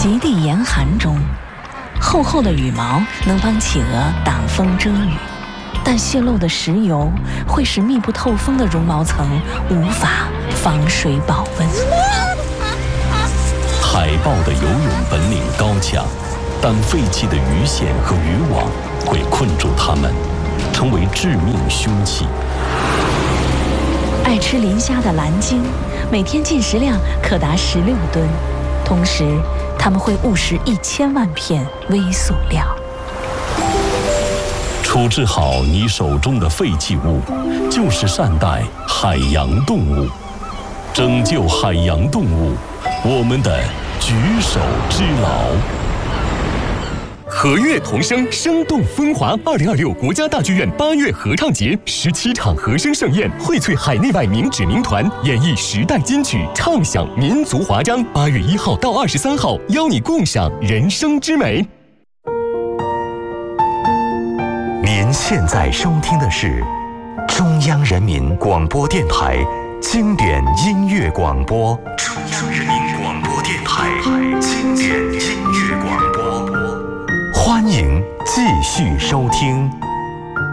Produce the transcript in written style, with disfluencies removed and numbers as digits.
极地严寒中，厚厚的羽毛能帮企鹅挡风遮雨，但泄漏的石油会使密不透风的绒毛层无法防水保温。 海豹的游泳本领高强，但废弃的鱼线和渔网会困住它们，成为致命凶器。 爱吃磷虾的蓝鲸，每天进食量可达16吨，同时它们会误食1000万片微塑料。 处置好你手中的废弃物，就是善待海洋动物，拯救海洋动物，我们的举手之劳。 和乐同声，生动风华。2026国家大剧院8月合唱节，17场和声盛宴，荟萃海内外名指名团，演绎时代金曲，唱响民族华章。8月1号到23号，邀你共赏人生之美。 您现在收听的是中央人民广播电台经典音乐广播。中央人民广播电台经典音乐广播。欢迎继续收听。